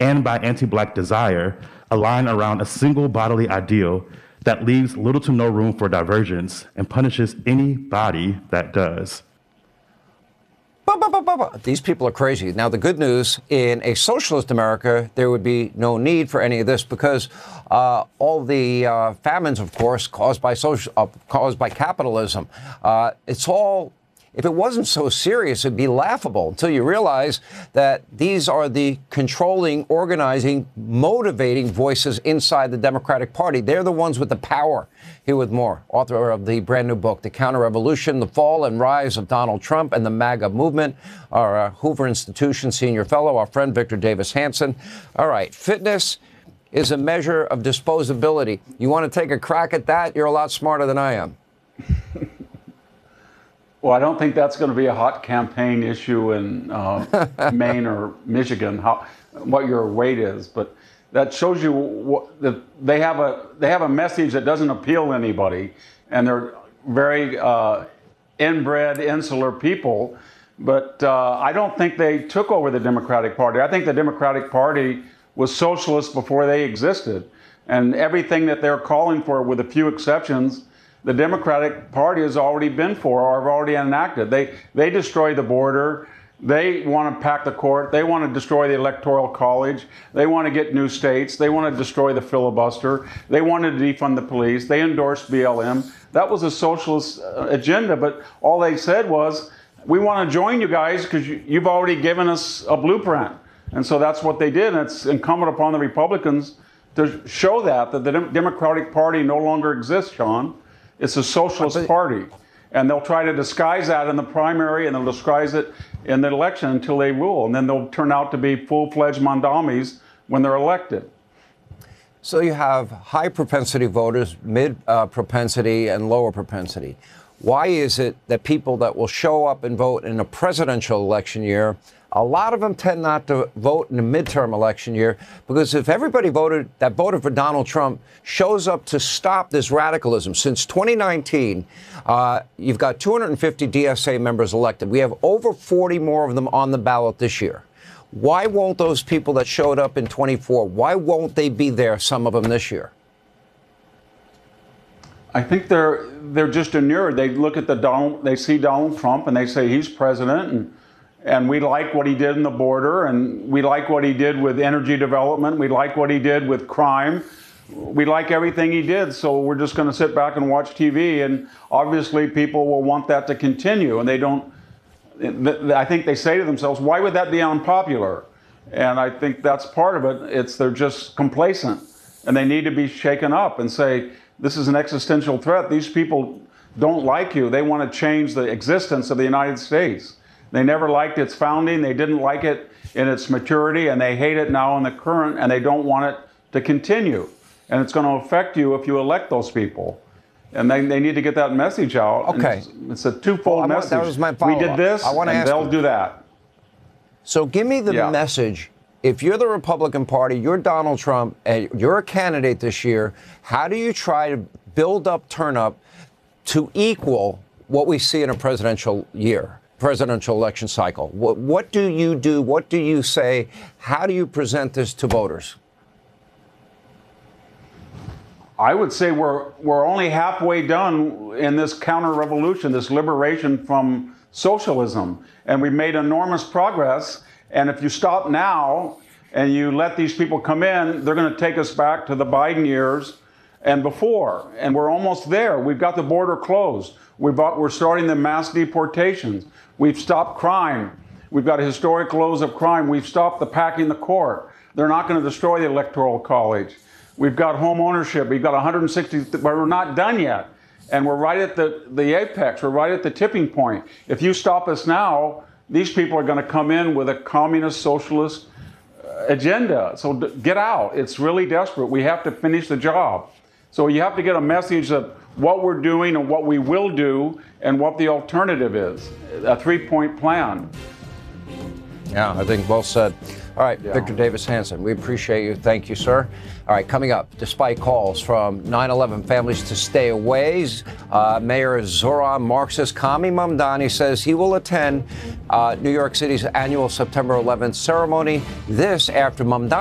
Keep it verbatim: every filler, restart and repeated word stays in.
and by anti-Black desire, align around a single bodily ideal that leaves little to no room for divergence and punishes anybody that does. These people are crazy. Now, the good news, in a socialist America, there would be no need for any of this because uh, all the uh, famines, of course, caused by social, uh, caused by capitalism, uh, it's all. If it wasn't so serious, it'd be laughable until you realize that these are the controlling, organizing, motivating voices inside the Democratic Party. They're the ones with the power. Here with more, author of the brand new book, The Counter-Revolution, The Fall and Rise of Donald Trump and the MAGA Movement, our uh, Hoover Institution senior fellow, our friend Victor Davis Hanson. All right, fitness is a measure of disposability. You want to take a crack at that? You're a lot smarter than I am. Well, I don't think that's going to be a hot campaign issue in uh, Maine or Michigan, how, what your weight is. But that shows you what, that they have a they have a message that doesn't appeal to anybody, and they're very uh, inbred, insular people. But uh, I don't think they took over the Democratic Party. I think the Democratic Party was socialist before they existed, and everything that they're calling for, with a few exceptions, the Democratic Party has already been for or have already enacted. They they destroy the border. They want to pack the court. They want to destroy the Electoral College. They want to get new states. They want to destroy the filibuster. They wanted to defund the police. They endorsed B L M. That was a socialist uh, agenda, but all they said was, we want to join you guys because you, you've already given us a blueprint. And so that's what they did. And it's incumbent upon the Republicans to show that, that the Democratic Party no longer exists, Sean. It's a socialist party, and they'll try to disguise that in the primary, and they'll disguise it in the election until they rule, and then they'll turn out to be full-fledged mandamis when they're elected. So you have high propensity voters, mid uh, propensity, and lower propensity. Why is it that people that will show up and vote in a presidential election year, a lot of them tend not to vote in a midterm election year? Because if everybody voted that voted for Donald Trump shows up to stop this radicalism, since twenty nineteen, uh, you've got two hundred fifty D S A members elected. We have over forty more of them on the ballot this year. Why won't those people that showed up in twenty-four, why won't they be there, some of them, this year? I think they're they're just inured. They look at the Donald, they see Donald Trump and they say he's president, and and we like what he did in the border, and we like what he did with energy development. We like what he did with crime. We like everything he did. So we're just going to sit back and watch T V. And obviously people will want that to continue. And they don't, I think they say to themselves, why would that be unpopular? And I think that's part of it. It's they're just complacent, and they need to be shaken up and say, this is an existential threat. These people don't like you. They want to change the existence of the United States. They never liked its founding. They didn't like it in its maturity, and they hate it now in the current, and they don't want it to continue. And it's going to affect you if you elect those people. And they, they need to get that message out. Okay. It's, it's a twofold well, message. That was my we did this, I want to and ask they'll you. do that. So give me the yeah. message. If you're the Republican Party, you're Donald Trump, and you're a candidate this year, how do you try to build up, turn up to equal what we see in a presidential year, presidential election cycle? What, what do you do? What do you say? How do you present this to voters? I would say we're we're only halfway done in this counter-revolution, this liberation from socialism, and we've made enormous progress. And if you stop now and you let these people come in, they're going to take us back to the Biden years and before. And we're almost there. We've got the border closed. We've got, we're starting the mass deportations. We've stopped crime. We've got a historic lows of crime. We've stopped the packing the court. They're not going to destroy the Electoral College. We've got home ownership. We've got one hundred sixty, but we're not done yet. And we're right at the, the apex. We're right at the tipping point. If you stop us now, these people are going to come in with a communist socialist agenda. So d- get out. It's really desperate. We have to finish the job. So you have to get a message of what we're doing and what we will do and what the alternative is. A three-point plan. Yeah, I think well said. All right, Yeah. Victor Davis Hanson, we appreciate you. Thank you, sir. All right, coming up, despite calls from nine eleven families to stay away, uh, Mayor Zoran Marxist Kami Mamdani says he will attend uh, New York City's annual September eleventh ceremony. This after Mamdani